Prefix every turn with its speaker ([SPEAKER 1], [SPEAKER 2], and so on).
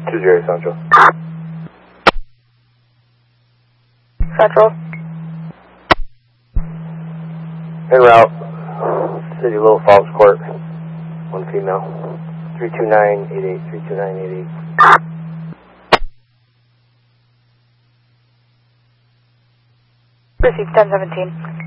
[SPEAKER 1] Jerry Central.
[SPEAKER 2] Central.
[SPEAKER 1] En route. City Little Falls Court. One female. 32988. 32988.
[SPEAKER 2] Received 1017.